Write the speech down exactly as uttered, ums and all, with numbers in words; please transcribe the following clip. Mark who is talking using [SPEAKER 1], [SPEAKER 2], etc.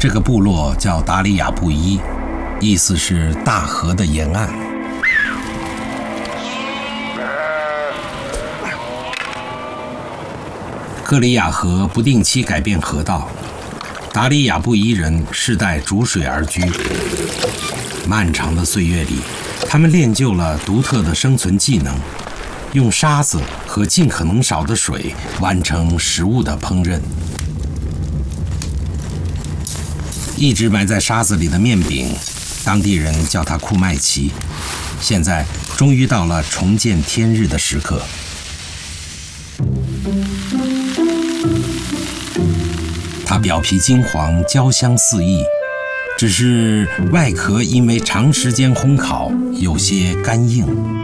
[SPEAKER 1] 这个部落叫达里亚布伊，意思是大河的沿岸。克里亚河不定期改变河道，达里亚布伊人世代逐水而居。漫长的岁月里，他们练就了独特的生存技能，用沙子和尽可能少的水完成食物的烹饪。一直埋在沙子里的面饼，当地人叫它库麦奇。现在终于到了重见天日的时刻。它表皮金黄，焦香四溢，只是外壳因为长时间烘烤有些干硬。